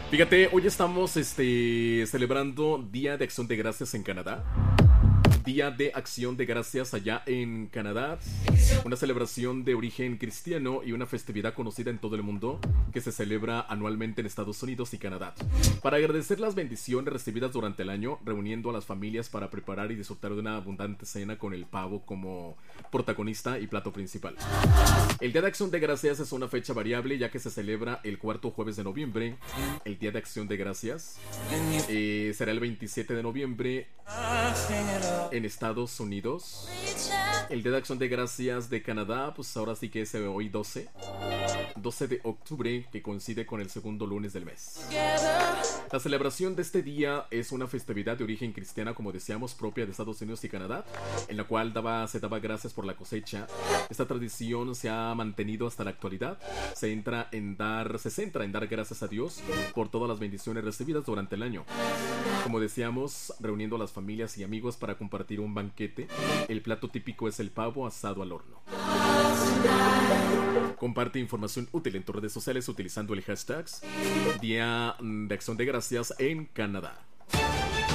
Fíjate, hoy estamos celebrando Día de Acción de Gracias en Canadá. Día de Acción de Gracias allá en Canadá. Una celebración de origen cristiano y una festividad conocida en todo el mundo que se celebra anualmente en Estados Unidos y Canadá. Para agradecer las bendiciones recibidas durante el año, reuniendo a las familias para preparar y disfrutar de una abundante cena con el pavo como protagonista y plato principal. El Día de Acción de Gracias es una fecha variable ya que se celebra el cuarto jueves de noviembre. El Día de Acción de Gracias será el 27 de noviembre en Estados Unidos. El Día de Acción de Gracias de Canadá, pues ahora sí que es hoy 12 de octubre, que coincide con el segundo lunes del mes. La celebración de este día es una festividad de origen cristiana, como decíamos, propia de Estados Unidos y Canadá, en la cual se daba gracias por la cosecha. Esta tradición se ha mantenido hasta la actualidad. Se centra en dar gracias a Dios por todas las bendiciones recibidas durante el año. Como decíamos, reuniendo a las familias y amigos para compartir un banquete. El plato típico es el pavo asado al horno. Comparte información útil en tus redes sociales utilizando el hashtag Día de Acción de Gracias en Canadá.